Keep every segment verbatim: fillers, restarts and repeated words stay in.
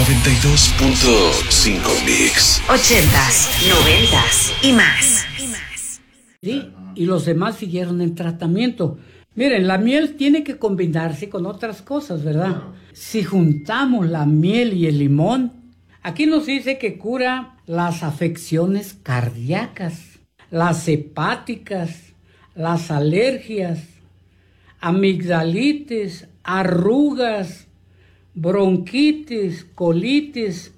noventa y dos punto cinco Mix. Ochentas, noventas y más. Sí, y los demás siguieron en tratamiento. Miren, la miel tiene que combinarse con otras cosas, ¿verdad? Si juntamos la miel y el limón, aquí nos dice que cura las afecciones cardíacas, las hepáticas, las alergias, amigdalitis, arrugas, bronquitis, colitis,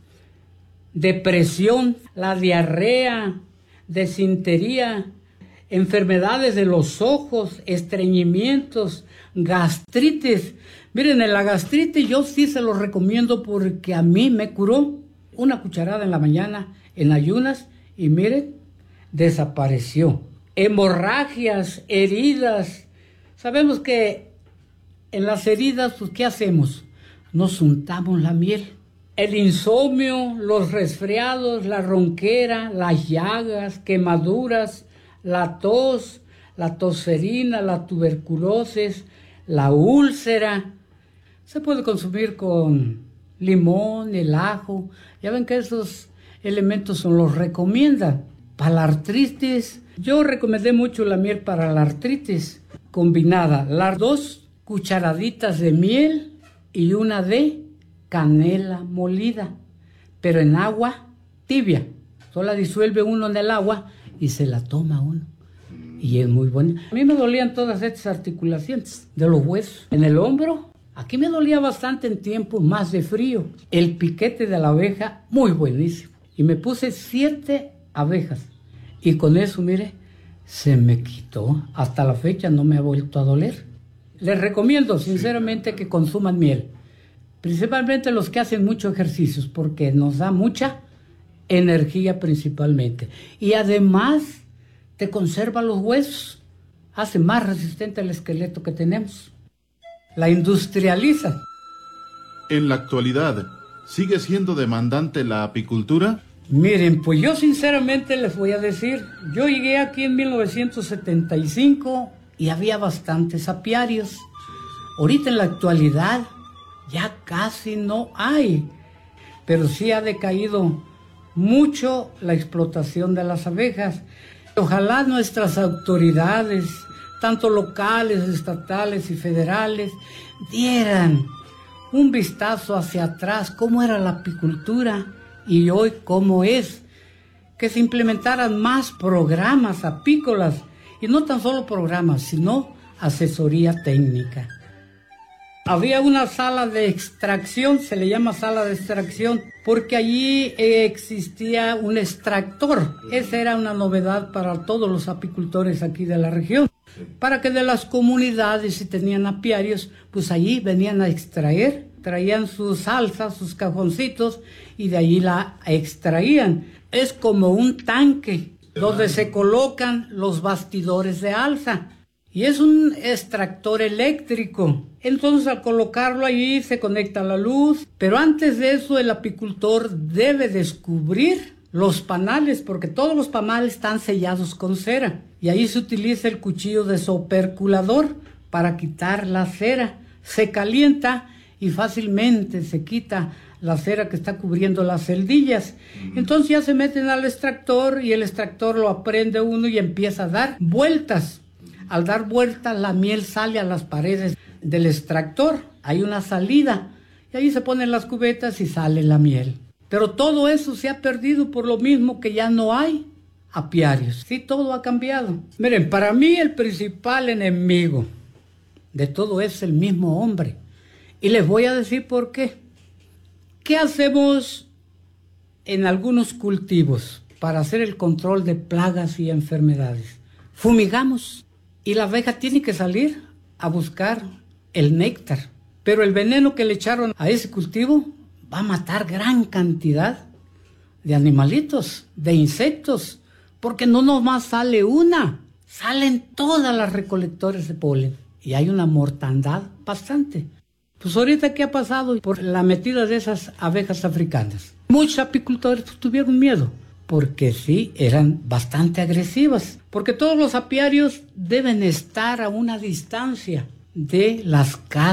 depresión, la diarrea, desintería, enfermedades de los ojos, estreñimientos, gastritis. Miren, en la gastritis yo sí se lo recomiendo porque a mí me curó. Una cucharada en la mañana en ayunas y miren, desapareció. Hemorragias, heridas. Sabemos que en las heridas, pues, ¿qué hacemos? Nos untamos la miel. El insomnio, los resfriados, la ronquera, las llagas, quemaduras, la tos, la tosferina, la tuberculosis, la úlcera. Se puede consumir con limón, el ajo. Ya ven que esos elementos son los recomiendan. Para la artritis, yo recomendé mucho la miel para la artritis combinada. Las dos cucharaditas de miel y una de canela molida, pero en agua tibia. Solo la disuelve uno en el agua y se la toma uno. Y es muy buena. A mí me dolían todas estas articulaciones de los huesos. En el hombro, aquí me dolía bastante en tiempos más de frío. El piquete de la abeja, muy buenísimo. Y me puse siete abejas. Y con eso, mire, se me quitó. Hasta la fecha no me ha vuelto a doler. Les recomiendo sinceramente que consuman miel. Principalmente los que hacen muchos ejercicios, porque nos da mucha energía principalmente. Y además te conserva los huesos, hace más resistente el esqueleto que tenemos. La industrializa. En la actualidad, ¿sigue siendo demandante la apicultura? Miren, pues yo sinceramente les voy a decir, yo llegué aquí en mil novecientos setenta y cinco y había bastantes apiarios. Ahorita en la actualidad ya casi no hay, pero sí ha decaído mucho la explotación de las abejas. Ojalá nuestras autoridades, tanto locales, estatales y federales, dieran un vistazo hacia atrás, cómo era la apicultura y hoy cómo es, que se implementaran más programas apícolas, y no tan solo programas, sino asesoría técnica. Había una sala de extracción, se le llama sala de extracción, porque allí existía un extractor. Esa era una novedad para todos los apicultores aquí de la región. Para que de las comunidades, si tenían apiarios, pues allí venían a extraer, traían sus alzas, sus cajoncitos, y de allí la extraían. Es como un tanque donde se colocan los bastidores de alza. Y es un extractor eléctrico. Entonces al colocarlo allí se conecta la luz. Pero antes de eso el apicultor debe descubrir los panales, porque todos los panales están sellados con cera. Y ahí se utiliza el cuchillo desoperculador para quitar la cera. Se calienta y fácilmente se quita la cera que está cubriendo las celdillas. Entonces ya se meten al extractor y el extractor lo aprende uno y empieza a dar vueltas. Al dar vueltas, la miel sale a las paredes del extractor. Hay una salida y ahí se ponen las cubetas y sale la miel. Pero todo eso se ha perdido por lo mismo que ya no hay apiarios. Sí, todo ha cambiado. Miren, para mí el principal enemigo de todo es el mismo hombre. Y les voy a decir por qué. ¿Qué hacemos en algunos cultivos para hacer el control de plagas y enfermedades? Fumigamos. Y la abeja tiene que salir a buscar el néctar. Pero el veneno que le echaron a ese cultivo va a matar gran cantidad de animalitos, de insectos, porque no nomás sale una, salen todas las recolectores de polen. Y hay una mortandad bastante. Pues ahorita, ¿qué ha pasado? Por la metida de esas abejas africanas. Muchos apicultores pues, tuvieron miedo. Porque sí, eran bastante agresivas. Porque todos los apiarios deben estar a una distancia de las casas.